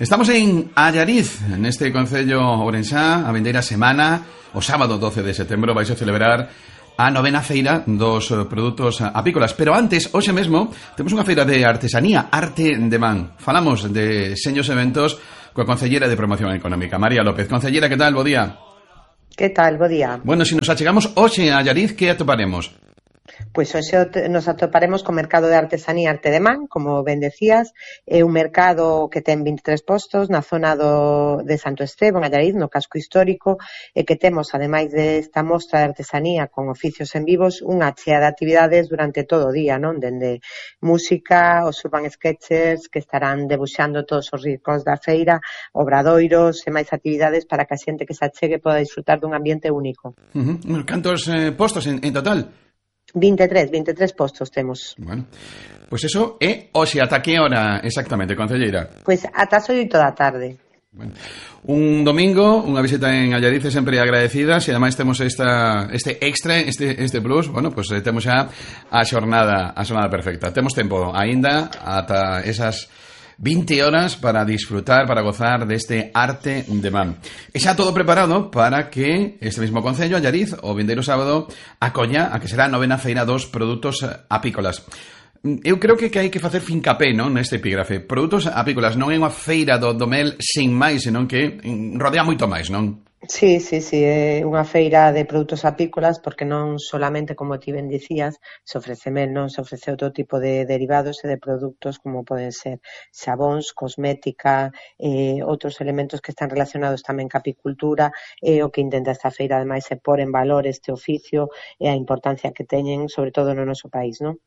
Estamos en Allariz, neste concello ourensá, a vindeira semana, o sábado 12 de setembro, vais a celebrar a novena feira dos produtos apícolas. Pero antes, hoxe mesmo, temos unha feira de artesanía, arte de man. Falamos de seños eventos coa concellera de Promoción Económica, María López. Concellera, que tal? Bo día. Que tal? Bo día. Bueno, se nos achegamos hoxe a Allariz, que atoparemos? Pois hoxe nos atoparemos co mercado de artesanía Arte de Man, como ben decías, é un mercado que ten 23 postos na zona de Santo Esteban, Allariz, no casco histórico, e que temos, ademais desta mostra de artesanía con oficios en vivos, unha chea de actividades durante todo o día, non? Dende música, os urban sketchers que estarán debuxando todos os ricos da feira, obradoiros e máis actividades para que a xente que se achegue poda disfrutar dun ambiente único. Cantos postos en total? 23 postos temos. Bueno, pois eso é hoxe, ata que hora exactamente, concelleira? Pois ata as 8 da tarde. Bueno, un domingo, unha visita en Allariz sempre agradecida, e ademais temos este extra, este plus, bueno, pois temos xa a xornada perfecta. Temos tempo aínda ata esas 20 horas para disfrutar, para gozar deste arte de man. E xa todo preparado para que este mismo concello, Allariz, o vindeiro sábado, acolla a que será a novena feira dos produtos apícolas. Eu creo que hai que facer fincapé, non, neste epígrafe. Produtos apícolas non é unha feira do mel sin máis, senón que rodea moito máis, non? Sí, é unha feira de produtos apícolas porque non solamente, como ti ben dicías, se ofrece mel, non se ofrece outro tipo de derivados e de produtos como poden ser xabóns, cosmética, outros elementos que están relacionados tamén ca apicultura, e o que intenta esta feira ademais é pôr en valor este oficio e a importancia que teñen, sobre todo no noso país, non?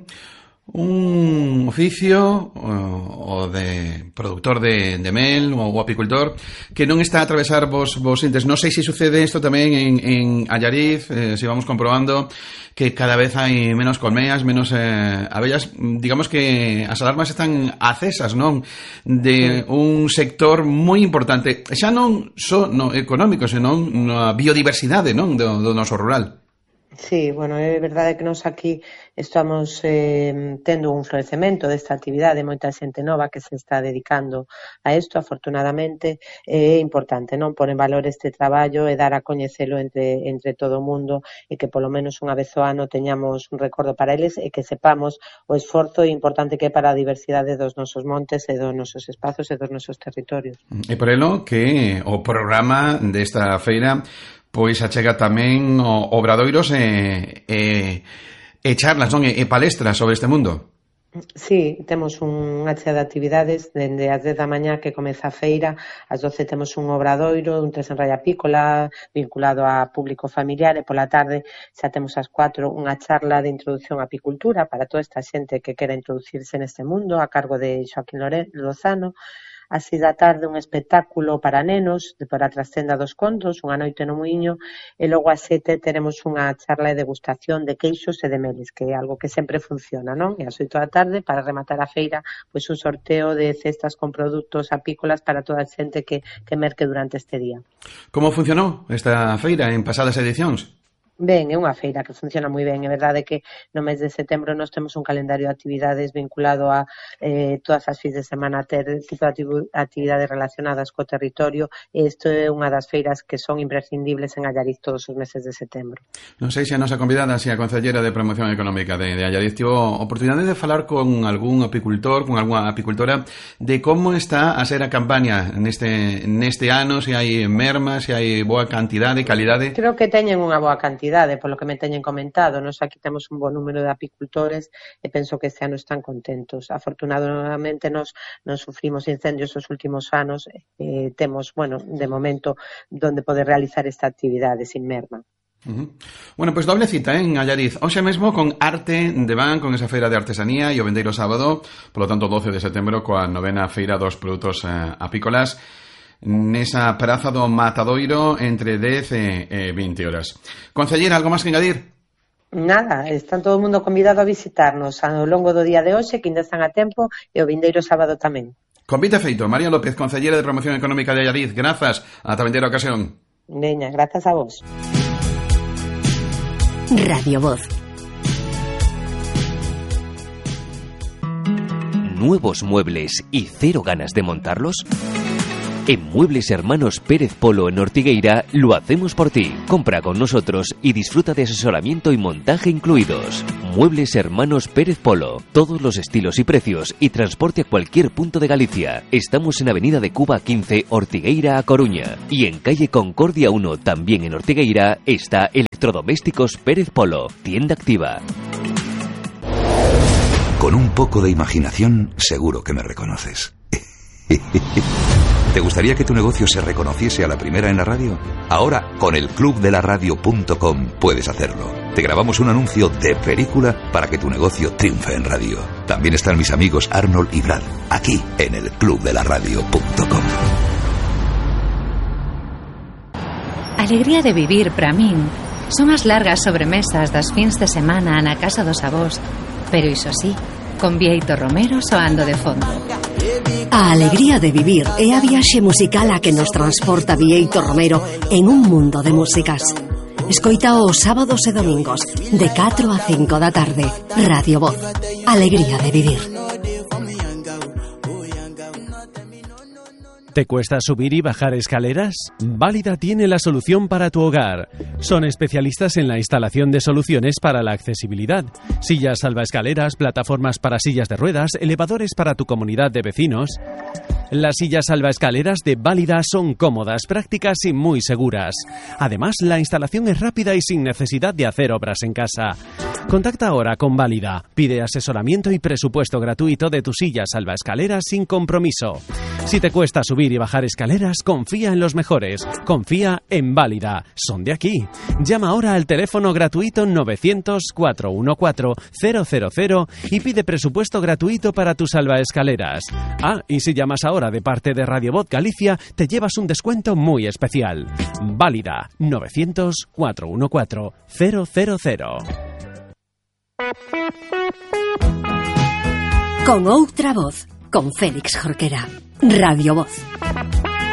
Un oficio o de productor de mel ou apicultor que non está a atravesar vos entes. Non sei se sucede isto tamén en Allariz, se vamos comprobando que cada vez hai menos colmeas, menos abellas. Digamos que as alarmas están acesas, non? De un sector moi importante, xa non só no económico, senón na biodiversidade, non? Do noso rural. Sí, bueno, é verdade que nos aquí estamos tendo un florecemento desta actividade, moita xente nova que se está dedicando a isto, afortunadamente, é importante, non, pôr en valor este traballo e dar a coñecelo entre todo o mundo e que polo menos unha vez ao ano teñamos un recordo para eles e que sepamos o esforzo importante que é para a diversidade dos nosos montes e dos nosos espazos e dos nosos territorios. E por elo que o programa desta feira pois achega tamén obradoiros e charlas, non? E palestras sobre este mundo. Sí, temos unha chea de actividades dende as 10 da mañá que comeza a feira, ás 12 temos un obradoiro, un tres en raya apícola vinculado a público familiar e pola tarde xa temos ás 4 unha charla de introducción á apicultura para toda esta xente que quera introducirse neste mundo a cargo de Xoaquín Lozano. As 6 da tarde un espectáculo para nenos para a trascenda dos contos, unha noite no muiño, e logo ás 7 teremos unha charla de degustación de queixos e de meles, que é algo que sempre funciona, non? E ás 8 da tarde, para rematar a feira, pois un sorteo de cestas con produtos apícolas para toda a xente que merque durante este día. Como funcionou esta feira en pasadas edicións? Ben, é unha feira que funciona moi ben. É verdade que no mes de setembro nós temos un calendario de actividades vinculado a todas as fins de semana ter tipo de actividades relacionadas co territorio, e isto é unha das feiras que son imprescindibles en Allariz todos os meses de setembro. Non sei se a nosa convidada, se a concellera de Promoción Económica de Allariz tivo oportunidade de falar con algún apicultor, con algunha apicultora, de como está a ser a campaña neste ano, se hai merma, se hai boa cantidade, calidade. Creo que teñen unha boa cantidade, polo que me teñen comentado. Nos aquí temos un bo número de apicultores e penso que este ano están contentos. Afortunadamente nos sufrimos incendios os últimos anos e temos, bueno, de momento donde poder realizar esta actividade sin merma. Bueno, pois doble cita en Allariz hoxe mesmo con arte de man, con esa feira de artesanía, e o vindeiro sábado, polo tanto 12 de setembro, coa novena feira dos produtos apícolas nesa praza do Matadoiro entre 10 e 20 horas. Concellera, algo máis que engadir? Nada, están todo o mundo convidado a visitarnos ao longo do día de hoxe, que ainda están a tempo, e o vindeiro sábado tamén. Convite feito. María López, concellera de Promoción Económica de Allariz. Grazas, ata vindeira ocasión. Veña, grazas a vos. Radio Voz. nuevos muebles y cero ganas de montarlos? En Muebles Hermanos Pérez Polo en Ortigueira lo hacemos por ti. Compra con nosotros y disfruta de asesoramiento y montaje incluidos. Muebles Hermanos Pérez Polo. Todos los estilos y precios y transporte a cualquier punto de Galicia. Estamos en Avenida de Cuba 15, Ortigueira a Coruña. Y en calle Concordia 1, también en Ortigueira, está Electrodomésticos Pérez Polo. Tienda activa. Con un poco de imaginación, seguro que me reconoces. ¿Te gustaría que tu negocio se reconociese a la primera en la radio? Ahora, con el clubdelaradio.com puedes hacerlo. Te grabamos un anuncio de película para que tu negocio triunfe en radio. También están mis amigos Arnold y Brad, aquí en el clubdelaradio.com. Alegría de vivir para min son as largas sobremesas das fins de semana na casa dos avós, pero iso sí, con Bieito Romero soando de fondo. A alegría de vivir é a viaxe musical a que nos transporta Bieito Romero en un mundo de músicas. Escoita os sábados e domingos de 4 a 5 da tarde. Radio Voz. Alegría de vivir. ¿Te cuesta subir y bajar escaleras? Válida tiene la solución para tu hogar. Son especialistas en la instalación de soluciones para la accesibilidad. Sillas salvaescaleras, plataformas para sillas de ruedas, elevadores para tu comunidad de vecinos. Las sillas salvaescaleras de Válida son cómodas, prácticas y muy seguras. Además, la instalación es rápida y sin necesidad de hacer obras en casa. Contacta ahora con Válida. Pide asesoramiento y presupuesto gratuito de tu silla salvaescaleras sin compromiso. Si te cuesta subir y bajar escaleras, confía en los mejores. Confía en Válida. Son de aquí. Llama ahora al teléfono gratuito 900-414-000 y pide presupuesto gratuito para tus salvaescaleras. Ah, y si llamas ahora de parte de Radio Voz Galicia, te llevas un descuento muy especial. Válida. 900-414-000. Con outra voz, con Félix Jorquera. Radio Voz.